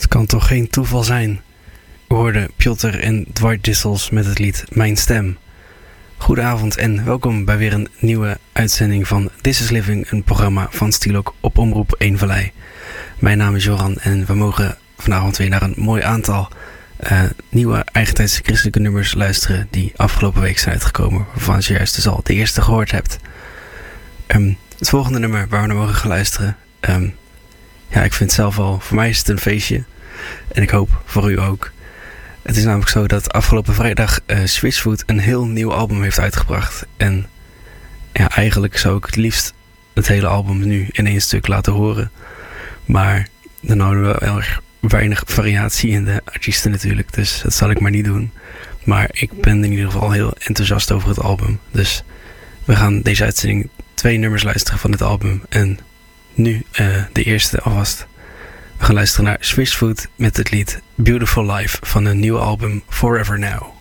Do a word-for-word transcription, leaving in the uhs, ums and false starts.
Het kan toch geen toeval zijn? We hoorden Piotr en Dwight Dissels met het lied Mijn Stem. Goedenavond en welkom bij weer een nieuwe uitzending van This is Living, een programma van Stielok op Omroep Eemvallei. Mijn naam is Joran en we mogen vanavond weer naar een mooi aantal uh, nieuwe eigentijdse christelijke nummers luisteren die afgelopen week zijn uitgekomen, waarvan je juist dus al de eerste gehoord hebt. Um, het volgende nummer waar we naar mogen gaan luisteren, um, ja, ik vind het zelf al, voor mij is het een feestje en ik hoop voor u ook. Het is namelijk zo dat afgelopen vrijdag uh, Switchfoot een heel nieuw album heeft uitgebracht. En ja, eigenlijk zou ik het liefst het hele album nu in één stuk laten horen. Maar dan houden we wel erg weinig variatie in de artiesten natuurlijk. Dus dat zal ik maar niet doen. Maar ik ben in ieder geval heel enthousiast over het album. Dus we gaan deze uitzending twee nummers luisteren van het album. En nu uh, de eerste alvast. We gaan luisteren naar Switchfoot met het lied Beautiful Life van hun nieuwe album Forever Now.